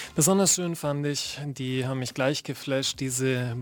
Besonders schön fand ich, die haben mich gleich geflasht, diese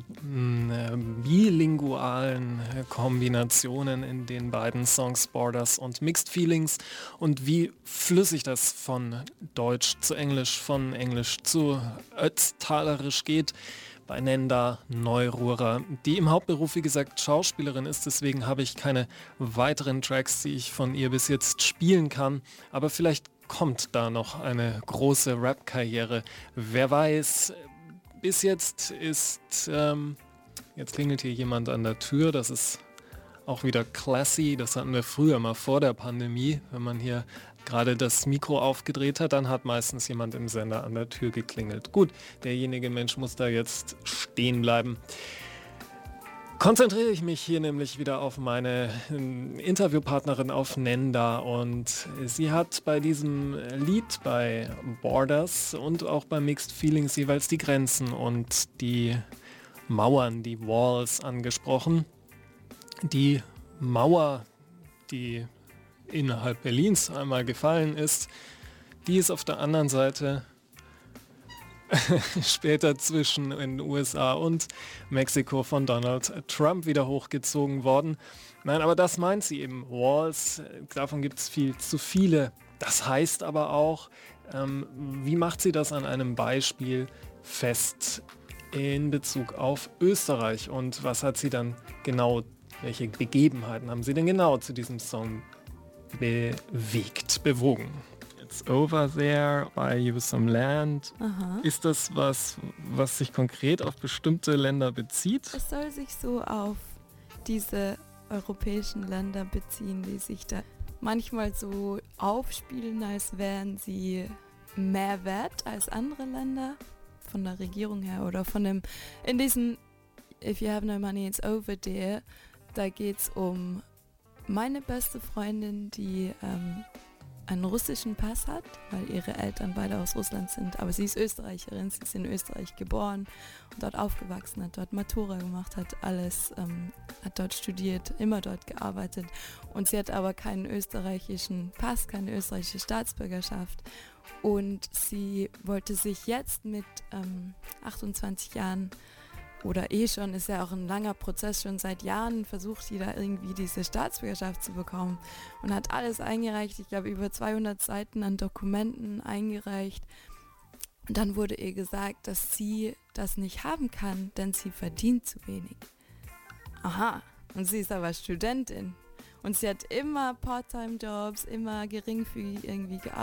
bilingualen Kombinationen in den beiden Songs Borders und Mixed Feelings und wie flüssig das von Deutsch zu Englisch, von Englisch zu Ötztalerisch geht. Bei Nenda Neururer, die im Hauptberuf wie gesagt Schauspielerin ist, deswegen habe ich keine weiteren Tracks, die ich von ihr bis jetzt spielen kann, aber vielleicht kommt da noch eine große Rap-Karriere. Wer weiß, bis jetzt ist, jetzt klingelt hier jemand an der Tür, das ist auch wieder classy, das hatten wir früher mal vor der Pandemie, wenn man hier gerade das Mikro aufgedreht hat, dann hat meistens jemand im Sender an der Tür geklingelt. Gut, derjenige Mensch muss da jetzt stehen bleiben. Konzentriere ich mich hier nämlich wieder auf meine Interviewpartnerin, auf Nenda, und sie hat bei diesem Lied, bei Borders und auch bei Mixed Feelings jeweils die Grenzen und die Mauern, die Walls angesprochen. Die Mauer, die innerhalb Berlins einmal gefallen ist, die ist auf der anderen Seite später zwischen den USA und Mexiko von Donald Trump wieder hochgezogen worden. Nein, aber das meint sie eben. Walls, davon gibt es viel zu viele. Das heißt aber auch, wie macht sie das an einem Beispiel fest in Bezug auf Österreich? Und was hat sie dann genau, welche Begebenheiten haben sie denn genau zu diesem Song bewogen? It's over there, buy you some land. Aha. Ist das was sich konkret auf bestimmte Länder bezieht? Es soll sich so auf diese europäischen Länder beziehen, die sich da manchmal so aufspielen, als wären sie mehr wert als andere Länder, von der Regierung her oder von dem, in diesem If you have no money, it's over there, da geht's um meine beste Freundin, die einen russischen Pass hat, weil ihre Eltern beide aus Russland sind, aber sie ist Österreicherin, sie ist in Österreich geboren und dort aufgewachsen, hat dort Matura gemacht, hat alles, hat dort studiert, immer dort gearbeitet, und sie hat aber keinen österreichischen Pass, keine österreichische Staatsbürgerschaft, und sie wollte sich jetzt mit 28 Jahren, oder schon, ist ja auch ein langer Prozess, schon seit Jahren versucht sie da irgendwie diese Staatsbürgerschaft zu bekommen und hat alles eingereicht, ich glaube über 200 Seiten an Dokumenten eingereicht, und dann wurde ihr gesagt, dass sie das nicht haben kann, denn sie verdient zu wenig. Aha, und sie ist aber Studentin und sie hat immer Part-Time-Jobs, immer geringfügig irgendwie gearbeitet.